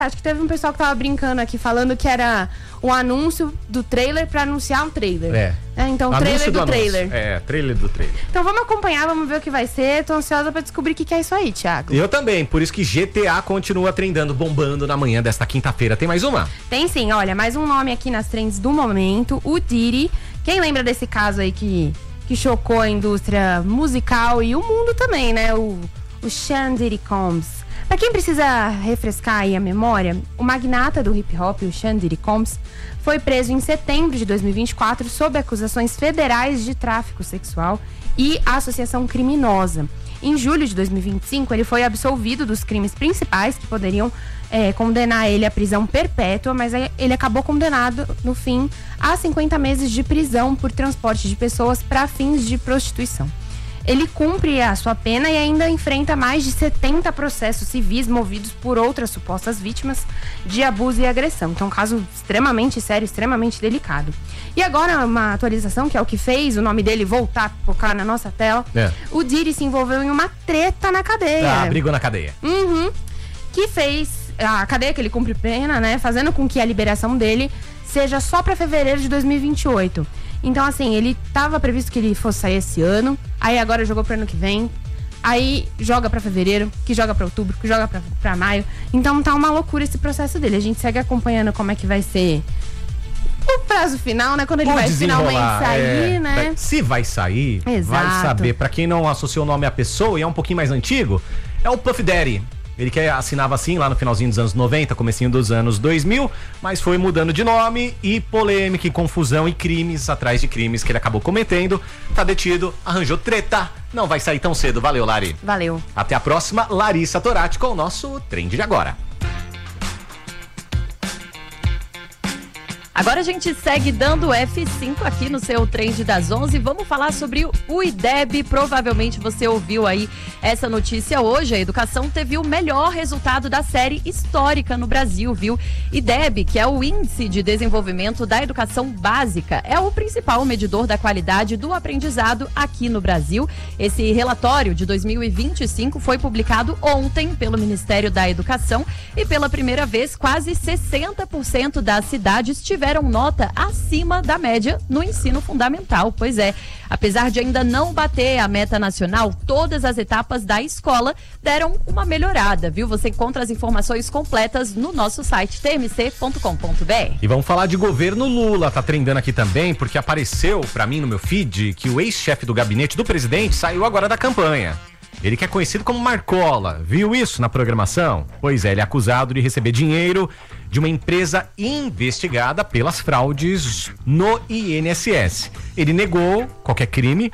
Acho que teve um pessoal que tava brincando aqui, falando que era um anúncio do trailer pra anunciar um trailer. Então, trailer do trailer. Trailer do trailer. Então vamos acompanhar, vamos ver o que vai ser. Tô ansiosa pra descobrir o que é isso aí, Thiago. Eu também, por isso que GTA continua trendando, bombando na manhã desta quinta-feira. Tem mais uma? Tem sim, olha, mais um nome aqui nas trends do momento, o Diddy. Quem lembra desse caso aí que chocou a indústria musical e o mundo também, né? O Sean Diddy Combs. Pra quem precisa refrescar aí a memória, o magnata do hip hop, o Sean Diddy Combs, foi preso em setembro de 2024 sob acusações federais de tráfico sexual e associação criminosa. Em julho de 2025, ele foi absolvido dos crimes principais que poderiam condenar ele à prisão perpétua, mas ele acabou condenado, no fim, a 50 meses de prisão por transporte de pessoas para fins de prostituição. Ele cumpre a sua pena e ainda enfrenta mais de 70 processos civis movidos por outras supostas vítimas de abuso e agressão. Então, um caso extremamente sério, extremamente delicado. E agora, uma atualização, que é o que fez o nome dele voltar a pipocar na nossa tela. O Diddy se envolveu em uma treta na cadeia. Brigou na cadeia. Que fez a cadeia que ele cumpre pena, né? Fazendo com que a liberação dele seja só para fevereiro de 2028. Então, assim, ele tava previsto que ele fosse sair esse ano, aí agora jogou pro ano que vem, aí joga pra fevereiro, que joga pra outubro, que joga pra maio. Então tá uma loucura esse processo dele. A gente segue acompanhando como é que vai ser o prazo final, né? Quando ele vai finalmente sair, né? Se vai sair, vai saber. Pra quem não associou o nome à pessoa e é um pouquinho mais antigo, é o Puff Daddy. Ele que assinava assim lá no finalzinho dos anos 90, comecinho dos anos 2000, mas foi mudando de nome e polêmica, e confusão e crimes atrás de crimes que ele acabou cometendo. Tá detido, arranjou treta, não vai sair tão cedo. Valeu, Lari. Valeu. Até a próxima, Larissa Torati com o nosso Trend de Agora. Agora a gente segue dando F5 aqui no seu Trend das 11. Vamos falar sobre o IDEB. Provavelmente você ouviu aí essa notícia hoje. A educação teve o melhor resultado da série histórica no Brasil, viu? IDEB, que é o Índice de Desenvolvimento da Educação Básica, é o principal medidor da qualidade do aprendizado aqui no Brasil. Esse relatório de 2025 foi publicado ontem pelo Ministério da Educação e pela primeira vez quase 60% das cidades tiveram nota acima da média no ensino fundamental. Pois é, apesar de ainda não bater a meta nacional, todas as etapas da escola deram uma melhorada, viu? Você encontra as informações completas no nosso site tmc.com.br. E vamos falar de governo Lula, tá trendando aqui também, porque apareceu pra mim no meu feed que o ex-chefe do gabinete do presidente saiu agora da campanha. Ele que é conhecido como Marcola, viu isso na programação? Pois é, ele é acusado de receber dinheiro de uma empresa investigada pelas fraudes no INSS. Ele negou qualquer crime,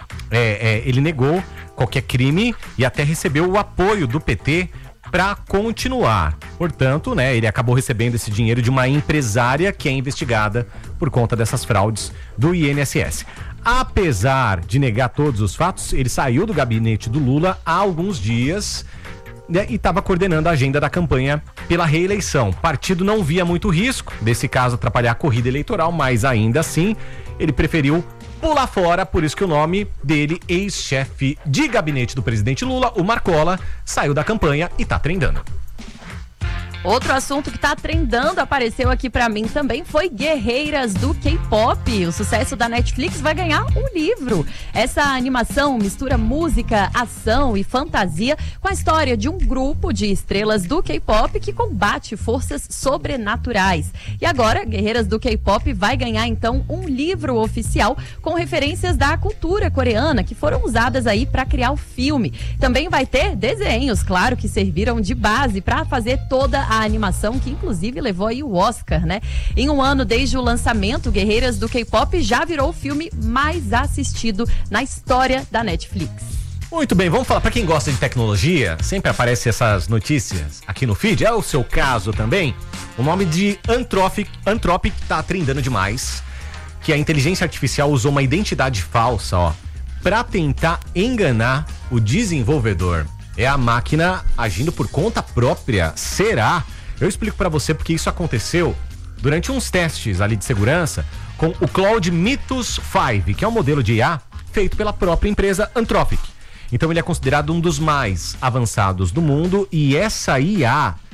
e até recebeu o apoio do PT para continuar. Portanto, né, ele acabou recebendo esse dinheiro de uma empresária que é investigada por conta dessas fraudes do INSS. Apesar de negar todos os fatos, ele saiu do gabinete do Lula há alguns dias, né, e estava coordenando a agenda da campanha pela reeleição. O partido não via muito risco desse caso atrapalhar a corrida eleitoral, mas ainda assim ele preferiu pular fora, por isso que o nome dele, ex-chefe de gabinete do presidente Lula, o Marcola, saiu da campanha e tá trendando. Outro assunto que tá trendando, apareceu aqui pra mim também, foi Guerreiras do K-Pop. O sucesso da Netflix vai ganhar um livro. Essa animação mistura música, ação e fantasia com a história de um grupo de estrelas do K-Pop que combate forças sobrenaturais. E agora, Guerreiras do K-Pop vai ganhar então um livro oficial com referências da cultura coreana que foram usadas aí pra criar o filme. Também vai ter desenhos, claro, que serviram de base pra fazer toda a animação, que inclusive levou aí o Oscar, né? Em um ano desde o lançamento, Guerreiras do K-Pop já virou o filme mais assistido na história da Netflix. Muito bem, vamos falar, para quem gosta de tecnologia, sempre aparecem essas notícias aqui no feed, é o seu caso também. O nome de Anthropic tá trendando demais, que a inteligência artificial usou uma identidade falsa, para tentar enganar o desenvolvedor. É a máquina agindo por conta própria. Será? Eu explico pra você porque isso aconteceu durante uns testes ali de segurança com o Claude Mythos 5, que é um modelo de IA feito pela própria empresa Anthropic. Então ele é considerado um dos mais avançados do mundo e essa IA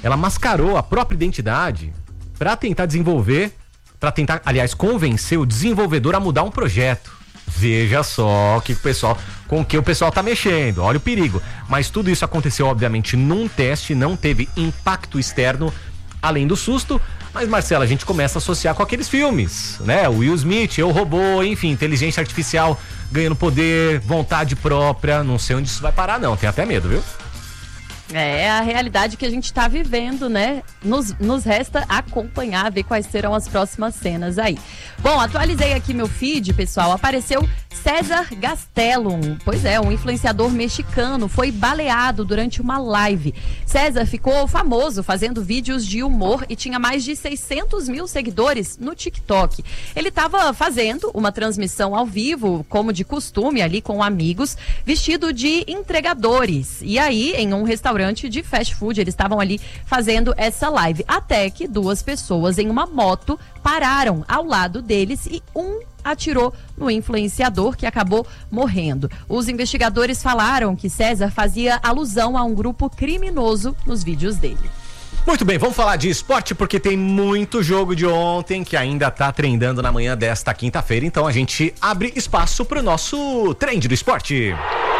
ela mascarou a própria identidade para tentar convencer o desenvolvedor a mudar um projeto. Veja só com o que o pessoal tá mexendo, olha o perigo. Mas tudo isso aconteceu, obviamente, num teste, não teve impacto externo, além do susto. Mas, Marcela, a gente começa a associar com aqueles filmes, né? O Will Smith, Eu, Robô, enfim, inteligência artificial ganhando poder, vontade própria. Não sei onde isso vai parar, não. Tenho até medo, viu? É a realidade que a gente tá vivendo, né? Nos resta acompanhar, ver quais serão as próximas cenas aí. Bom, atualizei aqui meu feed, pessoal. Apareceu César Gastelum. Pois é, um influenciador mexicano foi baleado durante uma live. César ficou famoso fazendo vídeos de humor e tinha mais de 600 mil seguidores no TikTok. Ele estava fazendo uma transmissão ao vivo, como de costume, ali com amigos, vestido de entregadores. E aí, em um restaurante de fast food, eles estavam ali fazendo essa live. Até que duas pessoas em uma moto pararam ao lado deles e atirou no influenciador, que acabou morrendo. Os investigadores falaram que César fazia alusão a um grupo criminoso nos vídeos dele. Muito bem, vamos falar de esporte porque tem muito jogo de ontem que ainda tá trendando na manhã desta quinta-feira, então a gente abre espaço pro nosso trend do esporte.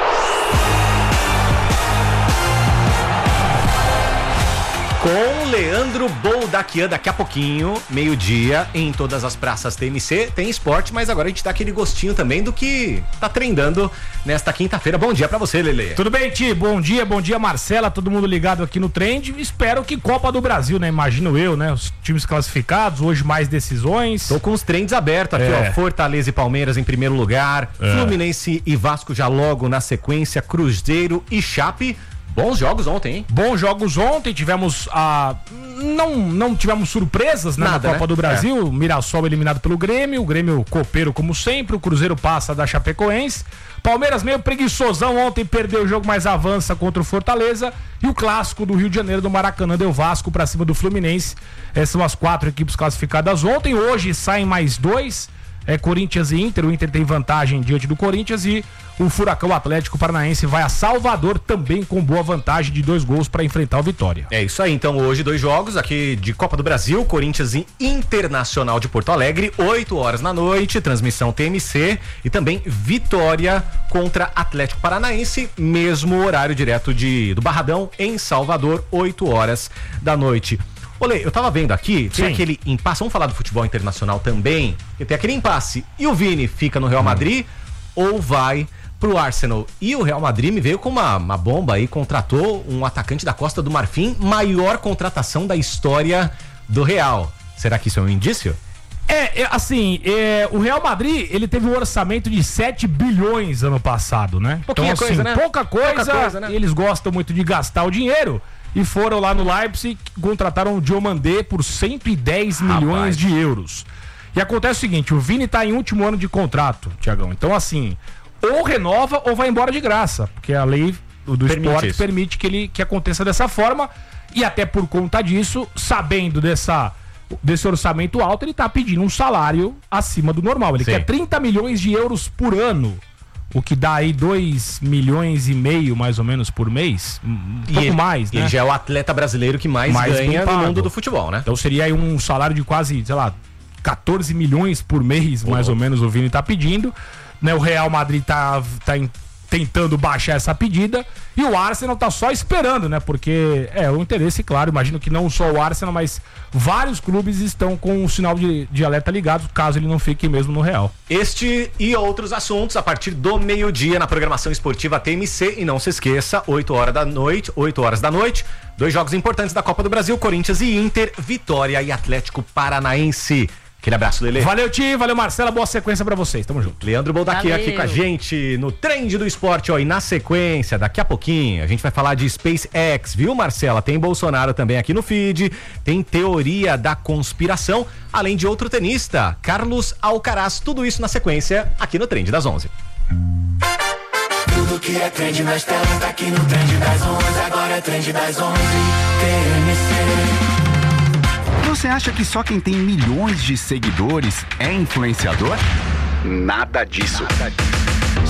Com Leandro Boldaquian, daqui a pouquinho, meio-dia, em todas as praças TMC, tem esporte, mas agora a gente dá aquele gostinho também do que tá trendando nesta quinta-feira. Bom dia pra você, Lelê. Tudo bem, Ti? Bom dia, Marcela, todo mundo ligado aqui no Trend. Espero que Copa do Brasil, né? Imagino eu, né? Os times classificados, hoje mais decisões. Tô com os trends abertos aqui, ó. Fortaleza e Palmeiras em primeiro lugar, Fluminense e Vasco já logo na sequência, Cruzeiro e Chape. Bons jogos ontem, hein? Bons jogos ontem, tivemos não tivemos surpresas, né, na Copa do Brasil. Mirassol eliminado pelo Grêmio, o Grêmio copeiro como sempre, o Cruzeiro passa da Chapecoense. Palmeiras meio preguiçosão ontem, perdeu o jogo, mas avança contra o Fortaleza. E o clássico do Rio de Janeiro, do Maracanã, deu Vasco pra cima do Fluminense. Essas são as 4 equipes classificadas ontem. Hoje saem mais 2. Corinthians e Inter, o Inter tem vantagem diante do Corinthians e o Furacão Atlético Paranaense vai a Salvador também com boa vantagem de 2 gols para enfrentar o Vitória. É isso aí, então hoje 2 jogos aqui de Copa do Brasil, Corinthians e Internacional de Porto Alegre, 8 horas da noite, transmissão TMC e também Vitória contra Atlético Paranaense, mesmo horário direto do Barradão em Salvador, 8 horas da noite. Olê, eu tava vendo aqui, tem aquele impasse, vamos falar do futebol internacional também, que tem aquele impasse, e o Vini fica no Real Madrid ou vai pro Arsenal? E o Real Madrid me veio com uma bomba aí, contratou um atacante da Costa do Marfim, maior contratação da história do Real. Será que isso é um indício? O Real Madrid, ele teve um orçamento de 7 bilhões ano passado, né? Pouquinha coisa, né? Pouca coisa, né? Eles gostam muito de gastar o dinheiro. E foram lá no Leipzig, contrataram o Diomandé por 110 milhões de euros. E acontece o seguinte, o Vini tá em último ano de contrato, Tiagão. Então, assim, ou renova ou vai embora de graça. Porque a lei do esporte permite que aconteça dessa forma. E até por conta disso, sabendo desse orçamento alto, ele tá pedindo um salário acima do normal. Ele quer 30 milhões de euros por ano. O que dá aí 2 milhões e meio, mais ou menos, por mês. Pouco mais, né? Ele já é o atleta brasileiro que mais ganha no mundo do futebol, né? Então seria aí um salário de quase, 14 milhões por mês, mais ou menos, o Vini tá pedindo. Né? O Real Madrid tá tentando baixar essa pedida. E o Arsenal tá só esperando, né? Porque o interesse, claro, imagino que não só o Arsenal, mas vários clubes estão com o sinal de alerta ligado, caso ele não fique mesmo no Real. Este e outros assuntos a partir do meio-dia na programação esportiva TMC. E não se esqueça, 8 horas da noite, 2 jogos importantes da Copa do Brasil, Corinthians e Inter, Vitória e Atlético Paranaense. Aquele abraço, Lelê. Valeu, Ti. Valeu, Marcela. Boa sequência pra vocês. Tamo junto. Leandro Boldaquian aqui com a gente no Trend do Esporte, ó. E na sequência, daqui a pouquinho, a gente vai falar de SpaceX, viu, Marcela? Tem Bolsonaro também aqui no feed, tem teoria da conspiração, além de outro tenista, Carlos Alcaraz. Tudo isso na sequência, aqui no Trend das 11. Tudo que é trend nas telas, tá aqui no Trend das 11. Agora é Trend das 11, TMC. Você acha que só quem tem milhões de seguidores é influenciador? Nada disso.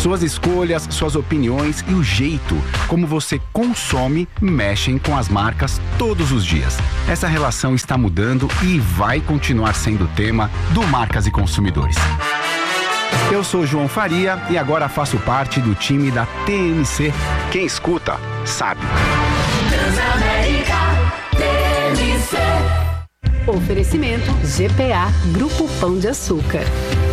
Suas escolhas, suas opiniões e o jeito como você consome mexem com as marcas todos os dias. Essa relação está mudando e vai continuar sendo tema do Marcas e Consumidores. Eu sou João Faria e agora faço parte do time da TMC. Quem escuta, sabe. Transamérica TMC. Oferecimento GPA Grupo Pão de Açúcar.